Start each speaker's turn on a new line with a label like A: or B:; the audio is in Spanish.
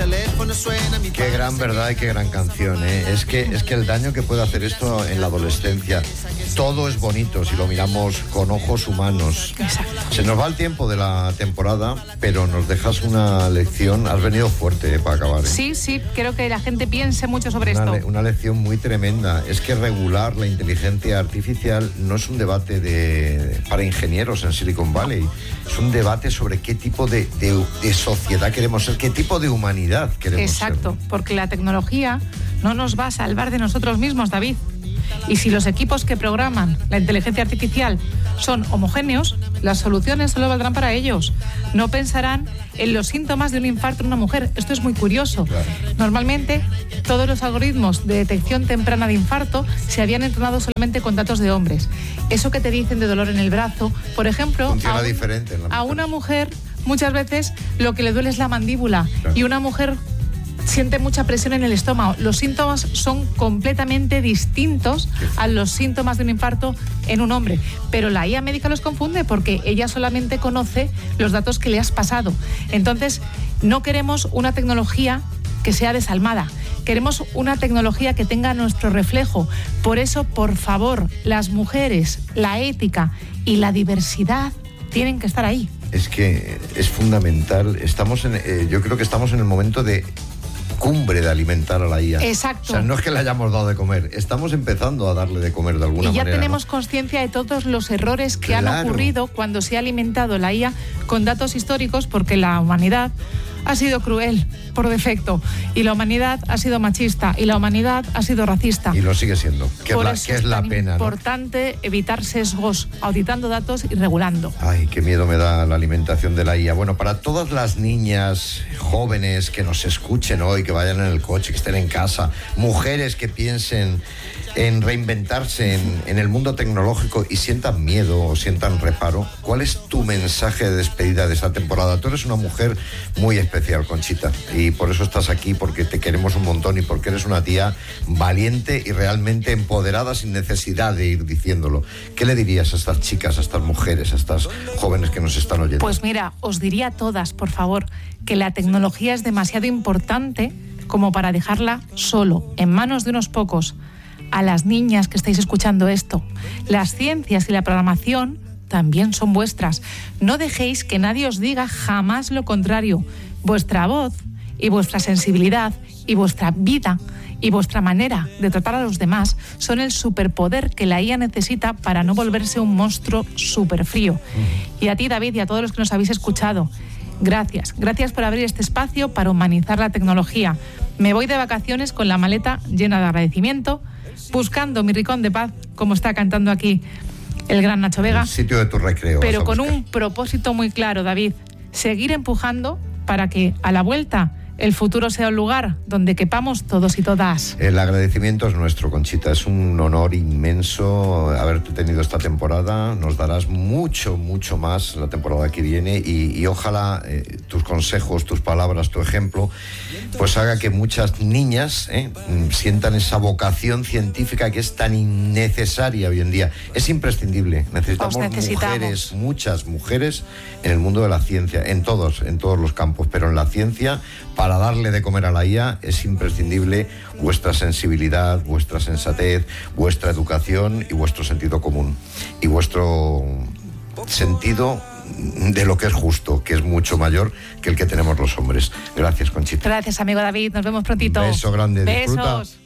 A: teléfono suena.
B: Qué gran verdad y qué gran canción, ¿eh? Es que el daño que puede hacer esto en la adolescencia. Todo es bonito si lo miramos con ojos humanos.
C: Exacto.
B: Se nos va el tiempo de la temporada, pero nos dejas una lección. Has venido fuerte, para acabar, ¿eh?
C: Sí, creo que la gente piense mucho sobre esto.
B: Una lección muy tremenda. Es que regular la inteligencia artificial no es un debate para ingenieros en Silicon Valley. Es un debate sobre qué tipo de sociedad queremos ser, qué tipo de humanidad queremos ser.
C: Exacto, porque la tecnología no nos va a salvar de nosotros mismos, David. Y si los equipos que programan la inteligencia artificial son homogéneos, las soluciones solo valdrán para ellos. No pensarán en los síntomas de un infarto en una mujer. Esto es muy curioso.
B: Claro.
C: Normalmente, todos los algoritmos de detección temprana de infarto se habían entrenado solamente con datos de hombres. Eso que te dicen de dolor en el brazo, por ejemplo,
B: funciona diferente en
C: a una mujer muchas veces lo que le duele es la mandíbula. Claro. Y una mujer siente mucha presión en el estómago. Los síntomas son completamente distintos a los síntomas de un infarto en un hombre. Pero la IA médica los confunde porque ella solamente conoce los datos que le has pasado. Entonces, no queremos una tecnología que sea desalmada. Queremos una tecnología que tenga nuestro reflejo. Por eso, por favor, las mujeres, la ética y la diversidad tienen que estar ahí.
B: Es que es fundamental. Yo creo que estamos en el momento de cumbre de alimentar a la IA.
C: Exacto.
B: O sea, no es que le hayamos dado de comer, estamos empezando a darle de comer de alguna manera.
C: Y ya tenemos
B: ¿no?
C: conciencia de todos los errores que han ocurrido cuando se ha alimentado la IA con datos históricos, porque la humanidad ha sido cruel por defecto, y la humanidad ha sido machista, y la humanidad ha sido racista.
B: Y lo sigue siendo, que es la pena.
C: Es importante, ¿no?, evitar sesgos, auditando datos y regulando.
B: Ay, qué miedo me da la alimentación de la IA. Bueno, para todas las niñas jóvenes que nos escuchen hoy, que vayan en el coche, que estén en casa, mujeres que piensen en reinventarse en el mundo tecnológico y sientan miedo o sientan reparo, ¿cuál es tu mensaje de despedida de esta temporada? Tú eres una mujer muy especial, Conchita, y por eso estás aquí, porque te queremos un montón y porque eres una tía valiente y realmente empoderada sin necesidad de ir diciéndolo. ¿Qué le dirías a estas chicas, a estas mujeres, a estas jóvenes que nos están oyendo?
C: Pues mira, os diría a todas, por favor, que la tecnología es demasiado importante como para dejarla solo, en manos de unos pocos. A las niñas que estáis escuchando esto, las ciencias y la programación también son vuestras. No dejéis que nadie os diga jamás lo contrario. Vuestra voz y vuestra sensibilidad y vuestra vida y vuestra manera de tratar a los demás son el superpoder que la IA necesita para no volverse un monstruo súper frío. Y a ti, David, y a todos los que nos habéis escuchado, gracias. Gracias por abrir este espacio para humanizar la tecnología. Me voy de vacaciones con la maleta llena de agradecimiento, buscando mi rincón de paz, como está cantando aquí el gran Nacho Vega.
B: El sitio de tu recreo.
C: Pero con un propósito muy claro, David. Seguir empujando para que a la vuelta el futuro sea un lugar donde quepamos todos y todas.
B: El agradecimiento es nuestro, Conchita. Es un honor inmenso haberte tenido esta temporada. Nos darás mucho, mucho más la temporada que viene y ojalá tus consejos, tus palabras, tu ejemplo, pues haga que muchas niñas sientan esa vocación científica que es tan innecesaria hoy en día. Es imprescindible. Necesitamos mujeres, muchas mujeres en el mundo de la ciencia, en todos los campos, pero en la ciencia, para darle de comer a la IA, es imprescindible vuestra sensibilidad, vuestra sensatez, vuestra educación y vuestro sentido común. Y vuestro sentido de lo que es justo, que es mucho mayor que el que tenemos los hombres. Gracias, Conchita.
C: Gracias, amigo David. Nos vemos prontito.
B: Un beso grande.
C: Besos.
B: Disfruta.